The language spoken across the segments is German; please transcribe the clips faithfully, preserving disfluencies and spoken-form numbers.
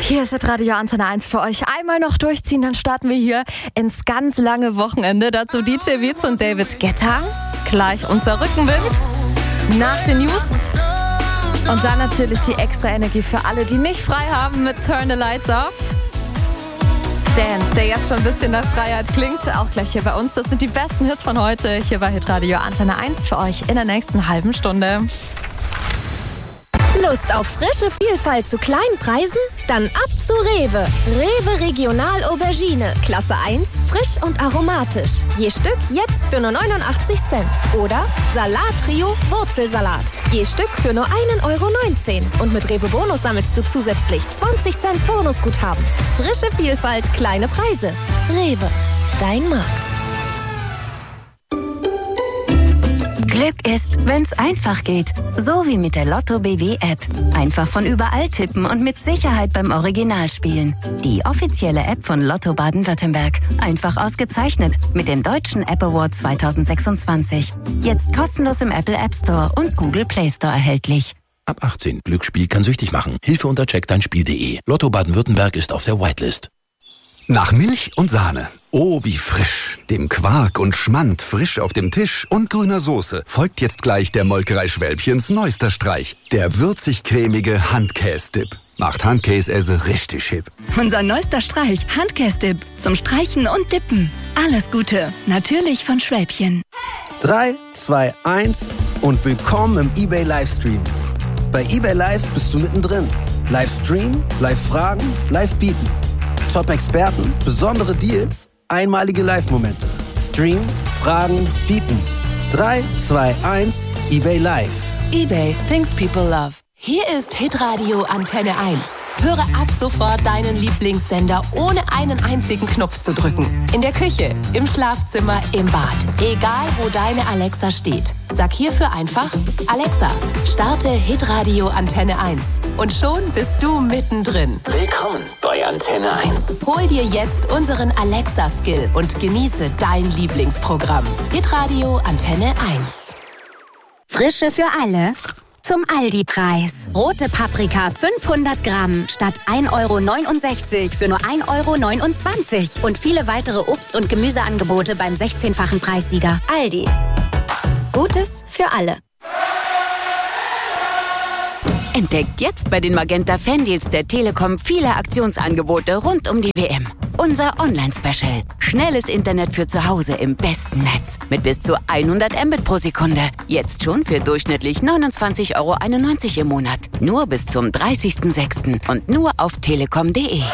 Hier ist Radio Antenne eins für euch. Einmal noch durchziehen, dann starten wir hier ins ganz lange Wochenende. Dazu D J Wietz und David Guetta. Gleich unser Rückenwind nach den News. Und dann natürlich die extra Energie für alle, die nicht frei haben mit Turn the Lights Off. Dance, der jetzt schon ein bisschen nach Freiheit klingt, auch gleich hier bei uns. Das sind die besten Hits von heute. Hier bei Hitradio Antenne eins für euch in der nächsten halben Stunde. Lust auf frische Vielfalt zu kleinen Preisen? Dann ab zu Rewe. Rewe Regional Aubergine. Klasse eins, frisch und aromatisch. Je Stück jetzt für nur neunundachtzig Cent. Oder Salat Trio Wurzelsalat. Je Stück für nur ein Euro neunzehn. Und mit Rewe Bonus sammelst du zusätzlich zwanzig Cent Bonusguthaben. Frische Vielfalt, kleine Preise. Rewe, dein Markt. Glück ist, wenn's einfach geht. So wie mit der Lotto B W App. Einfach von überall tippen und mit Sicherheit beim Original spielen. Die offizielle App von Lotto Baden-Württemberg. Einfach ausgezeichnet mit dem Deutschen App Award zwanzig sechsundzwanzig. Jetzt kostenlos im Apple App Store und Google Play Store erhältlich. Ab achtzehn. Glücksspiel kann süchtig machen. Hilfe unter check dein spiel punkt de. Lotto Baden-Württemberg ist auf der Whitelist. Nach Milch und Sahne. Oh, wie frisch. Dem Quark und Schmand frisch auf dem Tisch und grüner Soße folgt jetzt gleich der Molkerei Schwälbchens neuester Streich. Der würzig-cremige Handkäse-Dip. Macht Handkäse richtig hip. Unser neuester Streich, Handkäse-Dip. Zum Streichen und Dippen. Alles Gute. Natürlich von Schwälbchen. drei, zwei, eins und willkommen im eBay Livestream. Bei eBay Live bist du mittendrin. Livestream, Live-Fragen, Live-Bieten. Top-Experten, besondere Deals, einmalige Live-Momente. Stream, Fragen, bieten. drei, zwei, eins, eBay Live. eBay, things people love. Hier ist Hitradio Antenne eins. Höre ab sofort deinen Lieblingssender, ohne einen einzigen Knopf zu drücken. In der Küche, im Schlafzimmer, im Bad. Egal, wo deine Alexa steht. Sag hierfür einfach, Alexa, starte Hitradio Antenne eins. Und schon bist du mittendrin. Willkommen bei Antenne eins. Hol dir jetzt unseren Alexa-Skill und genieße dein Lieblingsprogramm. Hitradio Antenne eins. Frische für alle. Zum Aldi-Preis. Rote Paprika fünfhundert Gramm statt ein Euro neunundsechzig für nur ein Euro neunundzwanzig. Und viele weitere Obst- und Gemüseangebote beim sechzehnfachen Preissieger. Aldi. Gutes für alle. Entdeckt jetzt bei den Magenta Fandeals der Telekom viele Aktionsangebote rund um die W M. Unser Online-Special. Schnelles Internet für zu Hause im besten Netz. Mit bis zu hundert Mbit pro Sekunde. Jetzt schon für durchschnittlich neunundzwanzig Euro einundneunzig im Monat. Nur bis zum dreißigsten sechsten und nur auf telekom punkt de.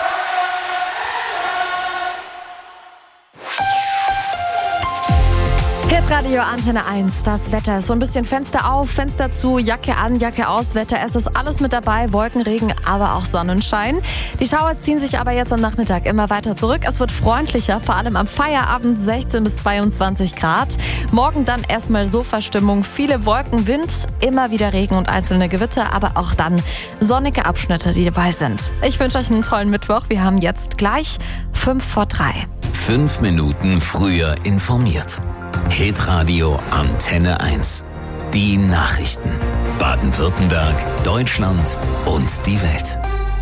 Radio Antenne eins, das Wetter ist so ein bisschen Fenster auf, Fenster zu, Jacke an, Jacke aus, Wetter, es ist alles mit dabei, Wolken, Regen, aber auch Sonnenschein. Die Schauer ziehen sich aber jetzt am Nachmittag immer weiter zurück, es wird freundlicher, vor allem am Feierabend sechzehn bis zweiundzwanzig Grad. Morgen dann erstmal Sofastimmung, viele Wolken, Wind, immer wieder Regen und einzelne Gewitter, aber auch dann sonnige Abschnitte, die dabei sind. Ich wünsche euch einen tollen Mittwoch, wir haben jetzt gleich fünf vor drei. Fünf Minuten früher informiert. Hitradio Antenne eins. Die Nachrichten. Baden-Württemberg, Deutschland und die Welt.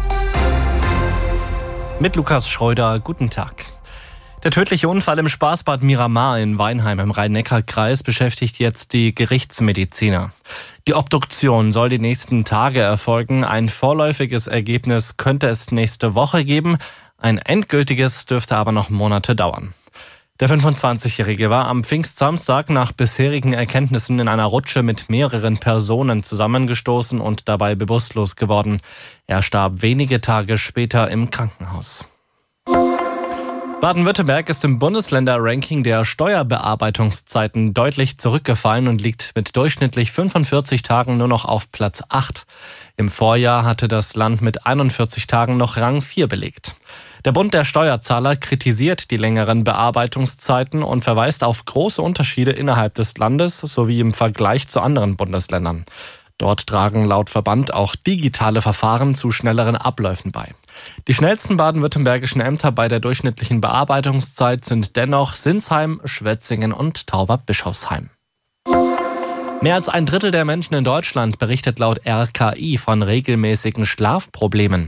Mit Lukas Schreuder, guten Tag. Der tödliche Unfall im Spaßbad Miramar in Weinheim im Rhein-Neckar-Kreis beschäftigt jetzt die Gerichtsmediziner. Die Obduktion soll die nächsten Tage erfolgen. Ein vorläufiges Ergebnis könnte es nächste Woche geben. Ein endgültiges dürfte aber noch Monate dauern. Der fünfundzwanzigjährige war am Pfingstsamstag nach bisherigen Erkenntnissen in einer Rutsche mit mehreren Personen zusammengestoßen und dabei bewusstlos geworden. Er starb wenige Tage später im Krankenhaus. Baden-Württemberg ist im Bundesländerranking der Steuerbearbeitungszeiten deutlich zurückgefallen und liegt mit durchschnittlich fünfundvierzig Tagen nur noch auf Platz acht. Im Vorjahr hatte das Land mit einundvierzig Tagen noch Rang vier belegt. Der Bund der Steuerzahler kritisiert die längeren Bearbeitungszeiten und verweist auf große Unterschiede innerhalb des Landes sowie im Vergleich zu anderen Bundesländern. Dort tragen laut Verband auch digitale Verfahren zu schnelleren Abläufen bei. Die schnellsten baden-württembergischen Ämter bei der durchschnittlichen Bearbeitungszeit sind dennoch Sinsheim, Schwetzingen und Tauberbischofsheim. Mehr als ein Drittel der Menschen in Deutschland berichtet laut R K I von regelmäßigen Schlafproblemen.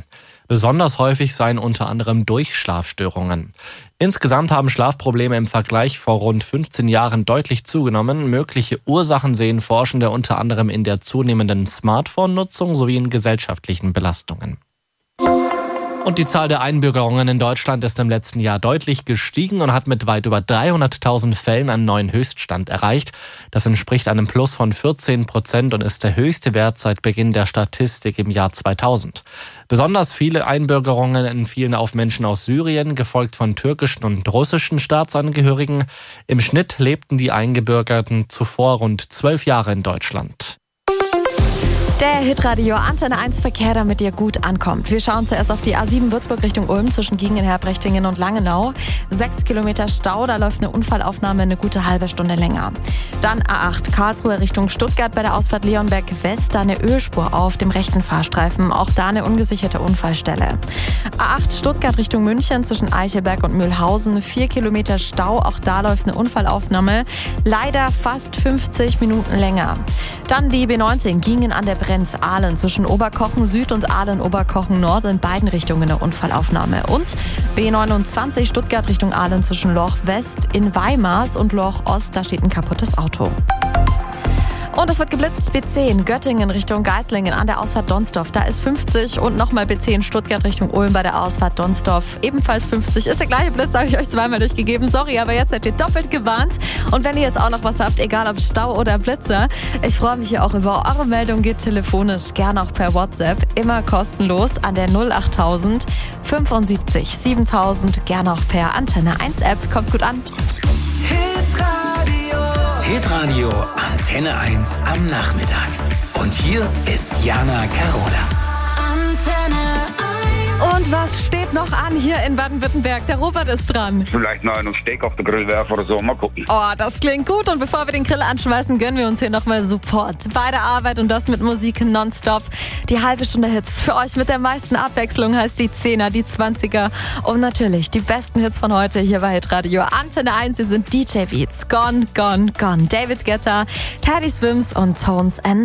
Besonders häufig seien unter anderem Durchschlafstörungen. Insgesamt haben Schlafprobleme im Vergleich vor rund fünfzehn Jahren deutlich zugenommen. Mögliche Ursachen sehen Forschende unter anderem in der zunehmenden Smartphone-Nutzung sowie in gesellschaftlichen Belastungen. Und die Zahl der Einbürgerungen in Deutschland ist im letzten Jahr deutlich gestiegen und hat mit weit über dreihunderttausend Fällen einen neuen Höchststand erreicht. Das entspricht einem Plus von vierzehn Prozent und ist der höchste Wert seit Beginn der Statistik im Jahr zweitausend. Besonders viele Einbürgerungen entfielen auf Menschen aus Syrien, gefolgt von türkischen und russischen Staatsangehörigen. Im Schnitt lebten die Eingebürgerten zuvor rund zwölf Jahre in Deutschland. Der Hitradio Antenne eins Verkehr, damit ihr gut ankommt. Wir schauen zuerst auf die A sieben Würzburg Richtung Ulm zwischen Giengen, Herbrechtingen und Langenau. Sechs Kilometer Stau, da läuft eine Unfallaufnahme eine gute halbe Stunde länger. Dann A acht Karlsruhe Richtung Stuttgart bei der Ausfahrt Leonberg West, da eine Ölspur auf dem rechten Fahrstreifen. Auch da eine ungesicherte Unfallstelle. A acht Stuttgart Richtung München zwischen Eichelberg und Mühlhausen. Vier Kilometer Stau, auch da läuft eine Unfallaufnahme. Leider fast fünfzig Minuten länger. Dann die B neunzehn Giengen an der Brenz-Ahlen zwischen Oberkochen Süd und Ahlen-Oberkochen Nord, in beiden Richtungen eine Unfallaufnahme. Und B neunundzwanzig Stuttgart Richtung Ahlen zwischen Lorch West in Weimars und Lorch Ost, da steht ein kaputtes Auto. Und es wird geblitzt, B zehn Göttingen Richtung Geislingen an der Ausfahrt Donsdorf. Da ist fünfzig und nochmal B zehn Stuttgart Richtung Ulm bei der Ausfahrt Donsdorf. Ebenfalls fünfzig. Ist der gleiche Blitz, habe ich euch zweimal durchgegeben. Sorry, aber jetzt seid ihr doppelt gewarnt. Und wenn ihr jetzt auch noch was habt, egal ob Stau oder Blitzer, ich freue mich hier auch über eure Meldung. Geht telefonisch, gerne auch per WhatsApp. Immer kostenlos an der null acht tausend fünfundsiebzig siebentausend. Gerne auch per Antenne eins App. Kommt gut an. Hitradio Antenne eins am Nachmittag. Und hier ist Jana Carola. Antenne eins. Und was steht noch an hier in Baden-Württemberg? Der Robert ist dran. Vielleicht noch einen Steak auf den Grill werfen oder so. Mal gucken. Oh, das klingt gut. Und bevor wir den Grill anschmeißen, gönnen wir uns hier nochmal Support. Bei der Arbeit und das mit Musik nonstop. Die halbe Stunde Hits. Für euch mit der meisten Abwechslung heißt die Zehner, die Zwanziger. Und natürlich die besten Hits von heute hier bei Hitradio Antenne eins. Sie sind D J Beats. Gone, Gone, Gone. David Guetta, Teddy Swims und Tones and